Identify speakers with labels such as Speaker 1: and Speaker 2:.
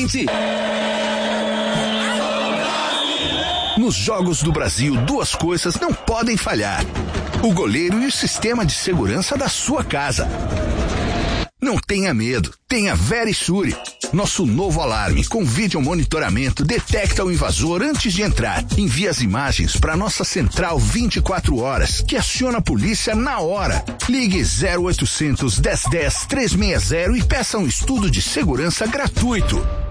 Speaker 1: seguinte. Nos Jogos do Brasil, duas coisas não podem falhar: o goleiro e o sistema de segurança da sua casa. Não tenha medo, tenha Verisure. Nosso novo alarme com vídeo monitoramento detecta o invasor antes de entrar. Envia as imagens para nossa central 24 horas, que aciona a polícia na hora. Ligue 0800 1010 360 e peça um estudo de segurança gratuito.